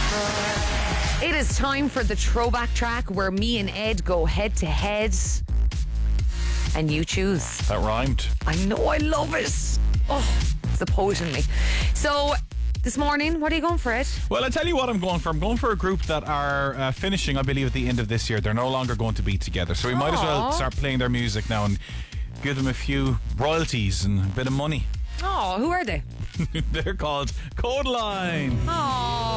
It is time for the throwback track where me and Ed go head to head and you choose. That rhymed. I know, I love it. Oh, it's the poet in me. So this morning, what are you going for, Ed? Well, I tell you what I'm going for. I'm going for a group that are finishing, I believe, at the end of this year. They're no longer going to be together. So we might as well start playing their music now and give them a few royalties and a bit of money. Oh, who are they? They're called Codeline. Oh.